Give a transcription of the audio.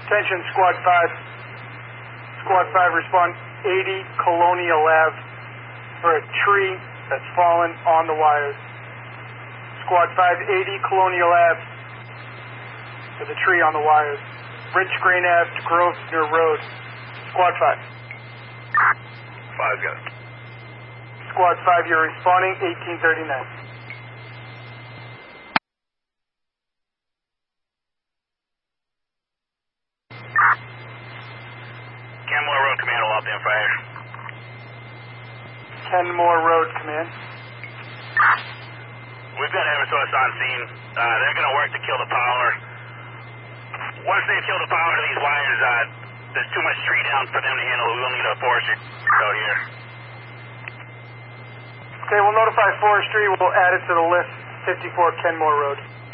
Attention, Squad 5. Squad 5, respond 80 Colonial Ave for a tree that's fallen on the wires. Squad 5, 80 Colonial Ave for the tree on the wires. Rich Green Ave to Grosvenor Road. Squad 5. 5, got it. Squad 5, you're responding 1839. Kenmore Road Command will up in fire. Kenmore Road, command. We've got Eversource on scene. They're going to work to kill the power. Once they kill the power to these wires, there's too much tree down for them to handle. We'll need a forestry out here. Okay, we'll notify forestry. We'll add it to the list. 54 Kenmore Road.